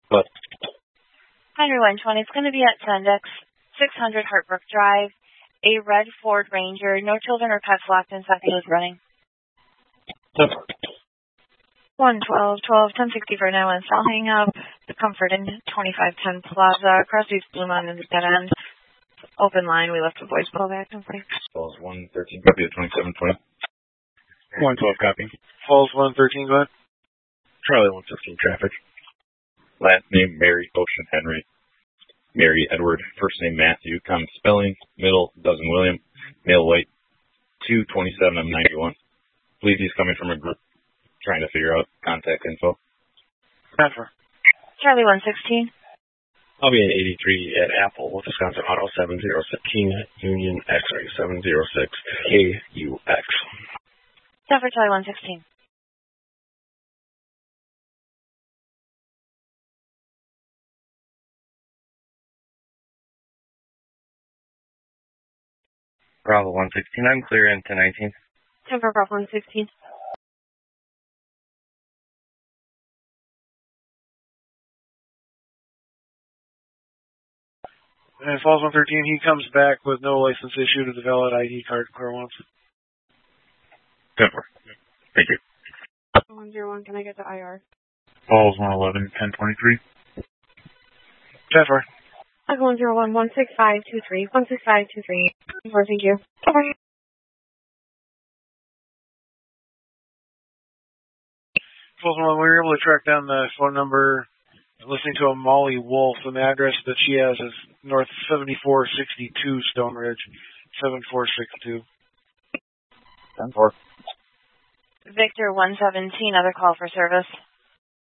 But Henry 120, it's going to be at Sendex, 600 Hartbrook Drive, a red Ford Ranger, no children or pets locked inside who's running. 112, 1060 for now, and I'll hang up. The Comfort Inn, 2510 Plaza, Krusty's Blue Mountain, dead end. Open line, we left a voicemail back. Falls 113, copy of 2720. 112, copy. Falls 113, go ahead. Charlie 115, traffic. Last name, Mary, Ocean, Henry. Mary, Edward. First name, Matthew. Common spelling. Middle, Dozen, William. Male, white. 227 of 91. Believe he's coming from a group trying to figure out contact info. Transfer. Charlie 116. I'll be in 83 at Apple, Wisconsin Auto 706 Union X-ray 706 KUX. Denver, Charlie 116. Bravo 116, I'm clear into 19. Denver, Bravo 116. And Falls 113, he comes back with no license issued with a valid ID card. Clear once. Denver. Thank you. 101, can I get to IR? Falls 111, 1023. Denver. Echo 101, 16523, 16523. Thank you. Bye-bye. Falls 111, we were able to track down the phone number listening to a Molly Wolf, and the address that she has is North 7462 Stone Ridge, 7462. 10-4. Victor 117, other call for service.